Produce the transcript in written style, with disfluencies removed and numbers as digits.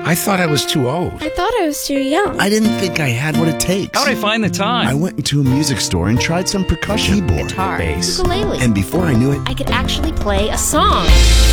I thought I was too old. I thought I was too young. I didn't think I had what it takes. How'd I find the time? I went into a music store and tried some percussion, keyboard, Guitar, bass. ukulele. And before I knew it, I could actually play a song.